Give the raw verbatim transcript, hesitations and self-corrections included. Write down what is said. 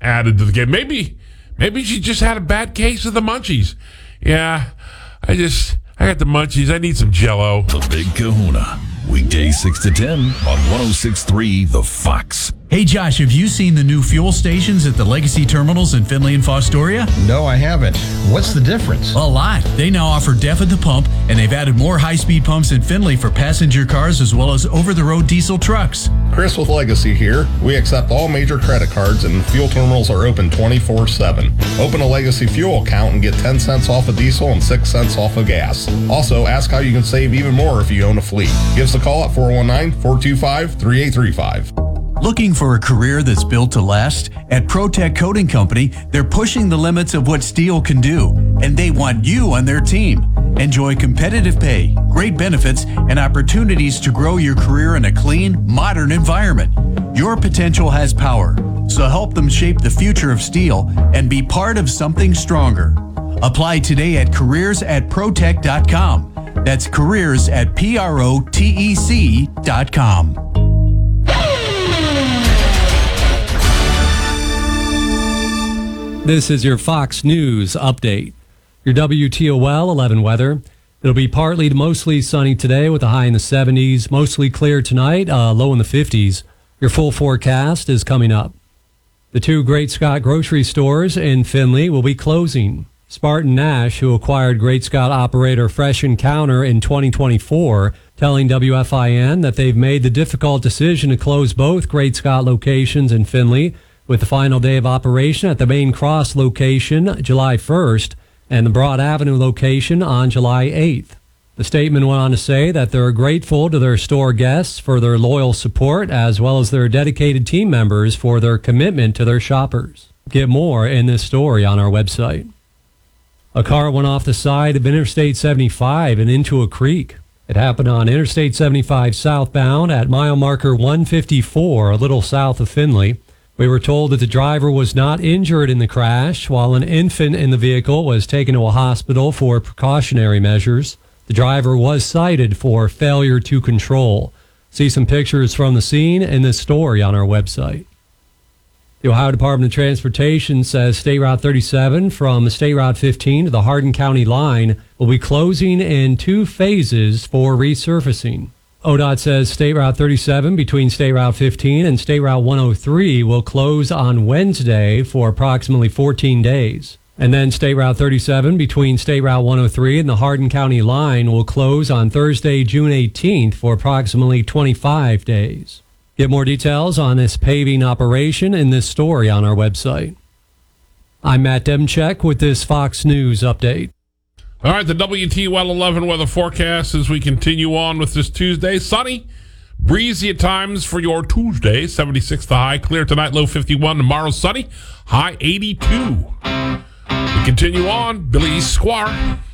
added to the game. Maybe, maybe she just had a bad case of the munchies. Yeah, I just, I got the munchies. I need some Jell-O. The Big Kahuna, weekdays six to ten on one oh six point three The Fox. Hey, Josh, have you seen the new fuel stations at the Legacy Terminals in Findlay and Fostoria? No, I haven't. What's the difference? A lot. They now offer D E F at the pump, and they've added more high-speed pumps in Findlay for passenger cars as well as over-the-road diesel trucks. Chris with Legacy here. We accept all major credit cards, and fuel terminals are open twenty-four seven. Open a Legacy fuel account and get ten cents off of diesel and six cents off of gas. Also, ask how you can save even more if you own a fleet. Give us a call at four one nine, four two five, three eight three five. Looking for a career that's built to last? At ProTech Coating Company, they're pushing the limits of what steel can do, and they want you on their team. Enjoy competitive pay, great benefits, and opportunities to grow your career in a clean, modern environment. Your potential has power, so help them shape the future of steel and be part of something stronger. Apply today at careers at protech dot com. That's careers at P R O T E C dot com. This is your Fox News update. Your W T O L eleven weather. It'll be partly to mostly sunny today with a high in the seventies. Mostly clear tonight, uh, low in the fifties. Your full forecast is coming up. The two Great Scott grocery stores in Findlay will be closing. Spartan Nash, who acquired Great Scott operator Fresh Encounter in twenty twenty-four, telling W F I N that they've made the difficult decision to close both Great Scott locations in Findlay, with the final day of operation at the Main Cross location July first and the Broad Avenue location on July eighth. The statement went on to say that they're grateful to their store guests for their loyal support as well as their dedicated team members for their commitment to their shoppers. Get more in this story on our website. A car went off the side of Interstate seventy-five and into a creek. It happened on Interstate seventy-five southbound at mile marker one fifty-four, a little south of Findlay. We were told that the driver was not injured in the crash, while an infant in the vehicle was taken to a hospital for precautionary measures. The driver was cited for failure to control. See some pictures from the scene in this story on our website. The Ohio Department of Transportation says State Route thirty-seven from State Route fifteen to the Hardin County line will be closing in two phases for resurfacing. O D O T says State Route thirty-seven between State Route fifteen and State Route one oh three will close on Wednesday for approximately fourteen days. And then State Route thirty-seven between State Route one oh three and the Hardin County line will close on Thursday, June eighteenth for approximately twenty-five days. Get more details on this paving operation in this story on our website. I'm Matt Demchek with this Fox News update. All right, the W T O L eleven weather forecast as we continue on with this Tuesday. Sunny, breezy at times for your Tuesday. seventy-six the high, clear tonight, low fifty-one. Tomorrow sunny, high eighty-two. We continue on. Billy Squire.